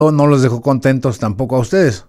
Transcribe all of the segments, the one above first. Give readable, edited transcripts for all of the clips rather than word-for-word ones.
no los dejó contentos tampoco a ustedes.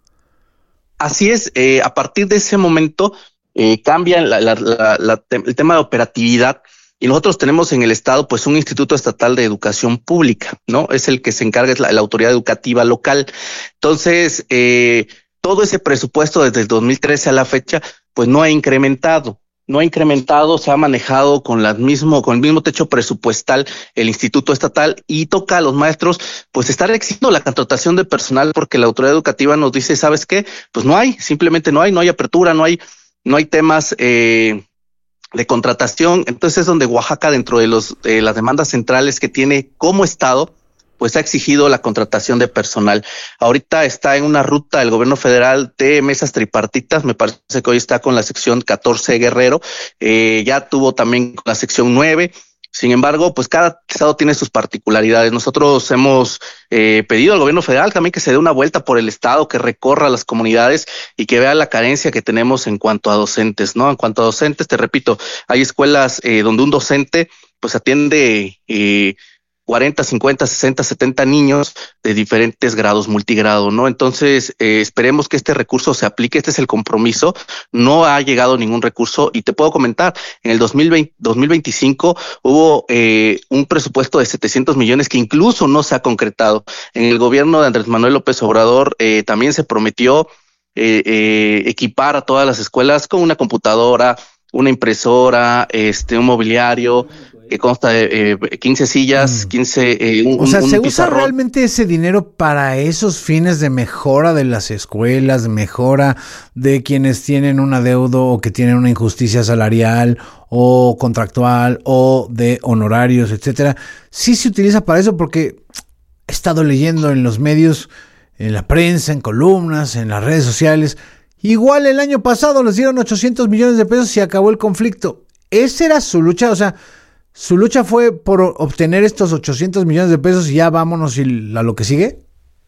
Así es, a partir de ese momento cambia el tema de operatividad y nosotros tenemos en el estado pues un Instituto Estatal de Educación Pública, ¿no? Es el que se encarga, es la autoridad educativa local. Entonces, todo ese presupuesto desde el 2013 a la fecha pues no ha incrementado. Se ha manejado con el mismo techo presupuestal el Instituto Estatal y toca a los maestros pues estar exigiendo la contratación de personal porque la autoridad educativa nos dice, ¿sabes qué? Pues simplemente no hay apertura, no hay temas de contratación. Entonces es donde Oaxaca, dentro de las demandas centrales que tiene como estado, pues ha exigido la contratación de personal. Ahorita está en una ruta el gobierno federal de mesas tripartitas, me parece que hoy está con la sección 14 Guerrero, ya tuvo también con la sección 9. Sin embargo, pues cada estado tiene sus particularidades. Nosotros hemos pedido al gobierno federal también que se dé una vuelta por el estado, que recorra las comunidades y que vea la carencia que tenemos en cuanto a docentes, ¿no? En cuanto a docentes, te repito, hay escuelas donde un docente pues atiende 40, 50, 60, 70 niños de diferentes grados, multigrado, ¿no? Entonces, esperemos que este recurso se aplique, este es el compromiso, no ha llegado ningún recurso y te puedo comentar, en el 2025 hubo un presupuesto de 700 millones que incluso no se ha concretado. En el gobierno de Andrés Manuel López Obrador también se prometió equipar a todas las escuelas con una computadora, una impresora, un mobiliario que consta de 15 sillas, 15... o sea, ¿se usa realmente ese dinero para esos fines de mejora de las escuelas, mejora de quienes tienen un adeudo o que tienen una injusticia salarial o contractual o de honorarios, etcétera? Sí se utiliza para eso, porque he estado leyendo en los medios, en la prensa, en columnas, en las redes sociales. Igual el año pasado les dieron 800 millones de pesos y acabó el conflicto. Esa era su lucha, o sea, su lucha fue por obtener estos 800 millones de pesos y ya vámonos a lo que sigue.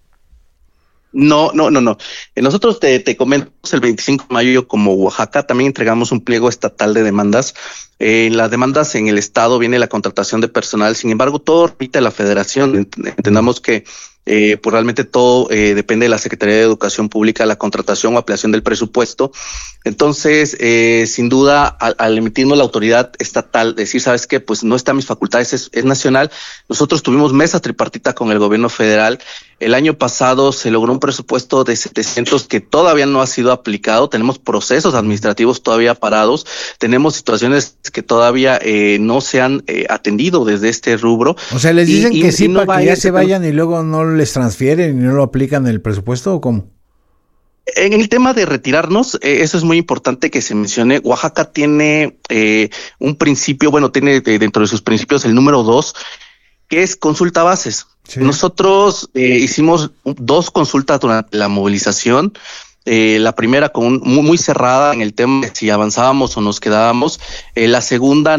No. Nosotros te comento, el 25 de mayo como Oaxaca también entregamos un pliego estatal de demandas. En las demandas en el estado viene la contratación de personal, sin embargo todo repite a la federación. Entendamos que pues realmente todo depende de la Secretaría de Educación Pública, la contratación o ampliación del presupuesto. Entonces, sin duda, al emitirnos la autoridad estatal, decir, ¿sabes qué? Pues no está en mis facultades, es nacional. Nosotros tuvimos mesa tripartita con el gobierno federal. El año pasado se logró un presupuesto de 700 que todavía no ha sido aplicado. Tenemos procesos administrativos todavía parados. Tenemos situaciones que todavía no se han atendido desde este rubro. O sea, les dicen que sí para que ya se vayan y luego no les transfieren y no lo aplican el presupuesto, ¿o cómo? En el tema de retirarnos, eso es muy importante que se mencione. Oaxaca tiene un principio, tiene dentro de sus principios el número 2, que es consulta bases. Sí. Nosotros hicimos 2 consultas durante la movilización. La primera con muy cerrada en el tema de si avanzábamos o nos quedábamos. La segunda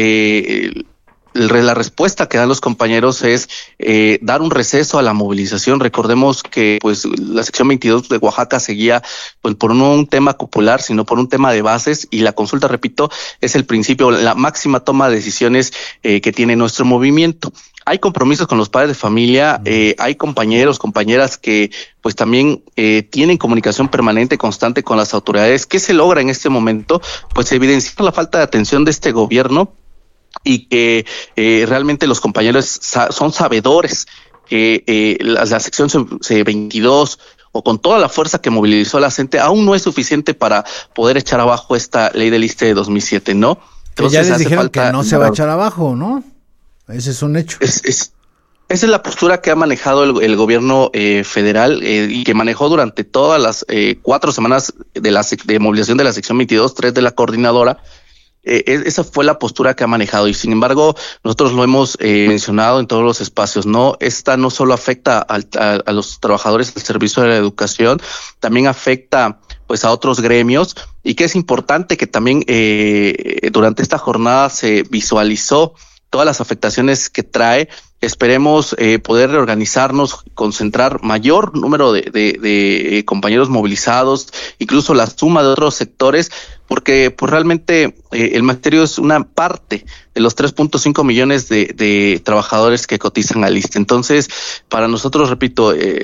la respuesta que dan los compañeros es dar un receso a la movilización. Recordemos que pues la sección 22 de Oaxaca seguía pues por no un tema popular, sino por un tema de bases, y la consulta, repito, es el principio, la máxima toma de decisiones que tiene nuestro movimiento. Hay compromisos con los padres de familia, hay compañeros, compañeras que pues también tienen comunicación permanente, constante con las autoridades. ¿Qué se logra en este momento? Pues evidenciar la falta de atención de este gobierno y que realmente los compañeros son sabedores que la sección 22 o con toda la fuerza que movilizó la gente aún no es suficiente para poder echar abajo esta ley del ISSSTE de 2007, ¿no? Entonces, ya les dijeron que no se va a echar abajo, ¿no? Ese es un hecho. Esa es la postura que ha manejado el gobierno federal y que manejó durante todas las 4 semanas de movilización de la sección 22, 3 de la coordinadora. Esa fue la postura que ha manejado, y sin embargo nosotros lo hemos mencionado en todos los espacios, ¿no? Esta no solo afecta a los trabajadores del servicio de la educación, también afecta pues a otros gremios, y que es importante que también durante esta jornada se visualizó todas las afectaciones que trae. Esperemos poder reorganizarnos, concentrar mayor número de compañeros movilizados, incluso la suma de otros sectores, porque pues realmente el magisterio es una parte de los 3.5 millones de trabajadores que cotizan al ISSSTE. Entonces, para nosotros, repito,